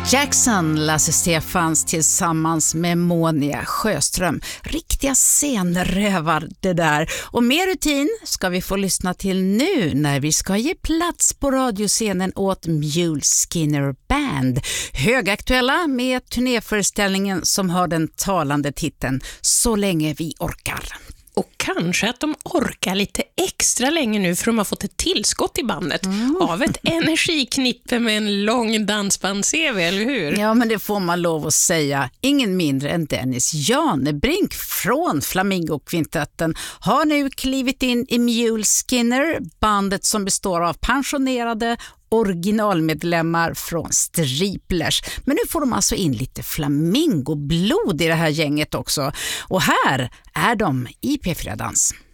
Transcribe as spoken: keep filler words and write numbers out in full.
Jackson, Lasse Stefans tillsammans med Monia Sjöström. Riktiga scenrövar det där. Och mer rutin ska vi få lyssna till nu när vi ska ge plats på radioscenen åt Mule Skinner Band. Högaktuella med turnéföreställningen som har den talande titeln Så länge vi orkar. Och kanske att de orkar lite extra länge nu för de har fått ett tillskott i bandet mm. av ett energiknippe med en lång dansband-C V, eller hur? Ja, men det får man lov att säga. Ingen mindre än Dennis Janebrink från Flamingo-kvintetten har nu klivit in i Mule Skinner, bandet som består av pensionerade originalmedlemmar från Striplers. Men nu får de alltså in lite flamingoblod i det här gänget också. Och här är de i P fyra Dans.